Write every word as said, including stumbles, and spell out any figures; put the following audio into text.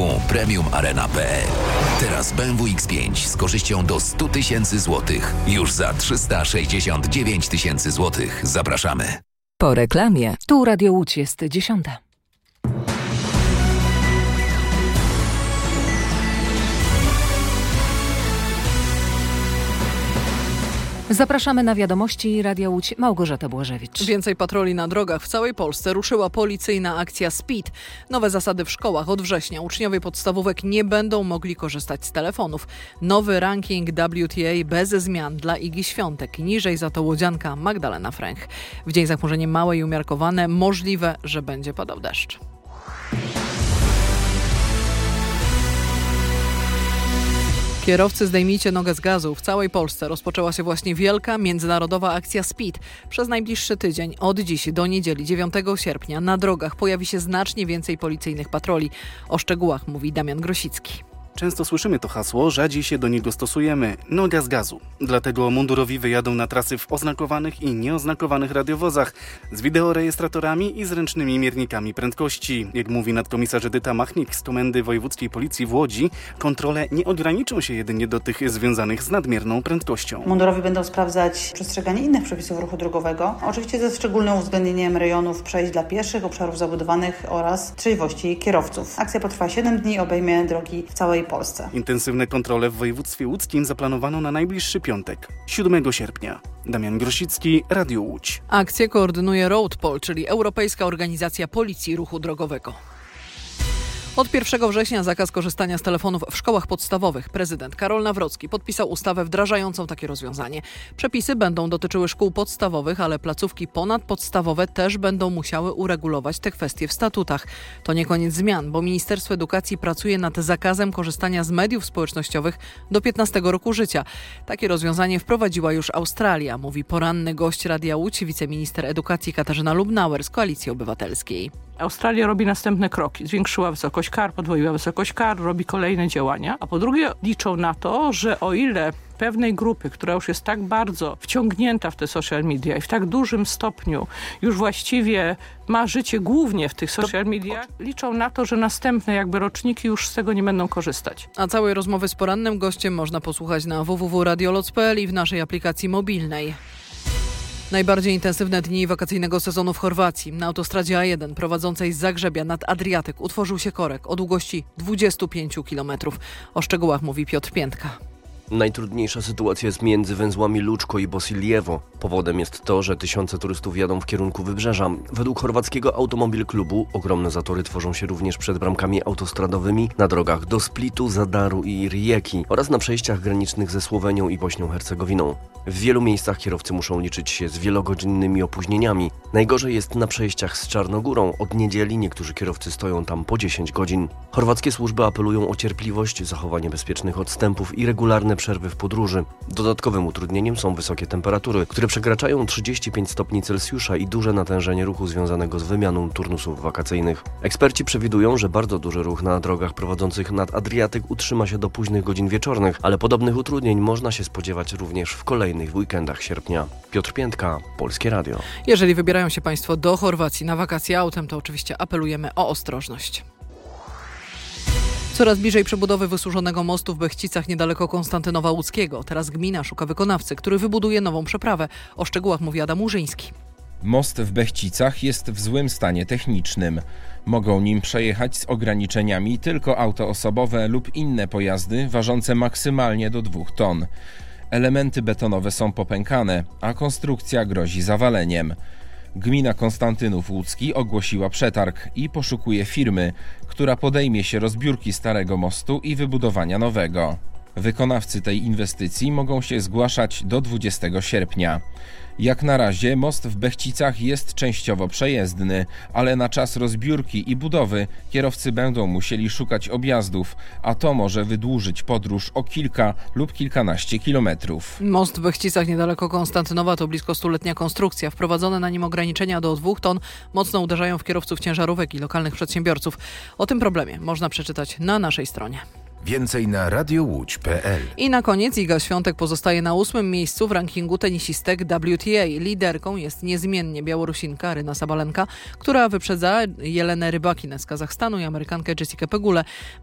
w premium arena kropka p l. Teraz B M W X pięć z korzyścią do sto tysięcy złotych. Już za trzysta sześćdziesiąt dziewięć tysięcy złotych. Zapraszamy. Po reklamie. Tu Radio Łódź jest dziesiąta. Zapraszamy na wiadomości Radia Łódź. Małgorzata Błażewicz. Więcej patroli na drogach w całej Polsce. Ruszyła policyjna akcja Speed. Nowe zasady w szkołach. Od września uczniowie podstawówek nie będą mogli korzystać z telefonów. Nowy ranking W T A bez zmian dla Igi Świątek. Niżej za to łodzianka Magdalena Fręch. W dzień zachmurzenie małe i umiarkowane. Możliwe, że będzie padał deszcz. Kierowcy, zdejmijcie nogę z gazu. W całej Polsce rozpoczęła się właśnie wielka międzynarodowa akcja Speed. Przez najbliższy tydzień, od dziś do niedzieli dziewiątego sierpnia, na drogach pojawi się znacznie więcej policyjnych patroli. O szczegółach mówi Damian Grosicki. Często słyszymy to hasło, rzadziej się do niego stosujemy. Noga z gazu. Dlatego mundurowi wyjadą na trasy w oznakowanych i nieoznakowanych radiowozach z wideorejestratorami i zręcznymi miernikami prędkości. Jak mówi nadkomisarz Edyta Machnik z Komendy Wojewódzkiej Policji w Łodzi, kontrole nie ograniczą się jedynie do tych związanych z nadmierną prędkością. Mundurowi będą sprawdzać przestrzeganie innych przepisów ruchu drogowego, oczywiście ze szczególnym uwzględnieniem rejonów przejść dla pieszych, obszarów zabudowanych oraz trzeźwości kierowców. Akcja potrwa siedem dni, obejmie drogi w całej Polsce. Intensywne kontrole w województwie łódzkim zaplanowano na najbliższy piątek, siódmego sierpnia. Damian Grosicki, Radio Łódź. Akcję koordynuje RoadPol, czyli Europejska Organizacja Policji Ruchu Drogowego. Od pierwszego września zakaz korzystania z telefonów w szkołach podstawowych. Prezydent Karol Nawrocki podpisał ustawę wdrażającą takie rozwiązanie. Przepisy będą dotyczyły szkół podstawowych, ale placówki ponadpodstawowe też będą musiały uregulować te kwestie w statutach. To nie koniec zmian, bo Ministerstwo Edukacji pracuje nad zakazem korzystania z mediów społecznościowych do piętnastego roku życia. Takie rozwiązanie wprowadziła już Australia, mówi poranny gość Radia Łódź, wiceminister edukacji Katarzyna Lubnauer z Koalicji Obywatelskiej. Australia robi następne kroki. Zwiększyła wysokość kar, podwoiła wysokość kar, robi kolejne działania. A po drugie liczą na to, że o ile pewnej grupy, która już jest tak bardzo wciągnięta w te social media i w tak dużym stopniu już właściwie ma życie głównie w tych social mediach, liczą na to, że następne jakby roczniki już z tego nie będą korzystać. A całej rozmowy z porannym gościem można posłuchać na w w w kropka radioloc kropka p l i w naszej aplikacji mobilnej. Najbardziej intensywne dni wakacyjnego sezonu w Chorwacji. Na autostradzie A jeden prowadzącej z Zagrzebia nad Adriatyk utworzył się korek o długości dwudziestu pięciu kilometrów. O szczegółach mówi Piotr Piętka. Najtrudniejsza sytuacja jest między węzłami Luczko i Bosiljewo. Powodem jest to, że tysiące turystów jadą w kierunku wybrzeża. Według chorwackiego Automobil Klubu ogromne zatory tworzą się również przed bramkami autostradowymi na drogach do Splitu, Zadaru i Rijeki oraz na przejściach granicznych ze Słowenią i Bośnią Hercegowiną. W wielu miejscach kierowcy muszą liczyć się z wielogodzinnymi opóźnieniami. Najgorzej jest na przejściach z Czarnogórą. Od niedzieli niektórzy kierowcy stoją tam po dziesięć godzin. Chorwackie służby apelują o cierpliwość, zachowanie bezpiecznych odstępów i regularne przerwy w podróży. Dodatkowym utrudnieniem są wysokie temperatury, które przekraczają trzydzieści pięć stopni Celsjusza i duże natężenie ruchu związanego z wymianą turnusów wakacyjnych. Eksperci przewidują, że bardzo duży ruch na drogach prowadzących nad Adriatyk utrzyma się do późnych godzin wieczornych, ale podobnych utrudnień można się spodziewać również w kolejnych weekendach sierpnia. Piotr Piętka, Polskie Radio. Jeżeli wybierają się Państwo do Chorwacji na wakacje autem, to oczywiście apelujemy o ostrożność. Coraz bliżej przebudowy wysłużonego mostu w Bechcicach niedaleko Konstantynowa Łódzkiego. Teraz gmina szuka wykonawcy, który wybuduje nową przeprawę. O szczegółach mówi Adam Łużyński. Most w Bechcicach jest w złym stanie technicznym. Mogą nim przejechać z ograniczeniami tylko auto osobowe lub inne pojazdy ważące maksymalnie do dwóch ton. Elementy betonowe są popękane, a konstrukcja grozi zawaleniem. Gmina Konstantynów Łódzki ogłosiła przetarg i poszukuje firmy, która podejmie się rozbiórki starego mostu i wybudowania nowego. Wykonawcy tej inwestycji mogą się zgłaszać do dwudziestego sierpnia. Jak na razie most w Bechcicach jest częściowo przejezdny, ale na czas rozbiórki i budowy kierowcy będą musieli szukać objazdów, a to może wydłużyć podróż o kilka lub kilkanaście kilometrów. Most w Bechcicach niedaleko Konstantynowa to blisko stuletnia konstrukcja. Wprowadzone na nim ograniczenia do dwóch ton mocno uderzają w kierowców ciężarówek i lokalnych przedsiębiorców. O tym problemie można przeczytać na naszej stronie. Więcej na radiowódź kropka p l. I na koniec Iga Świątek pozostaje na ósmym miejscu w rankingu tenisistek W T A. Liderką jest niezmiennie Białorusinka Aryna Sabalenka, która wyprzedza Jelenę Rybakinę z Kazachstanu i Amerykankę Jessikę Pegulę.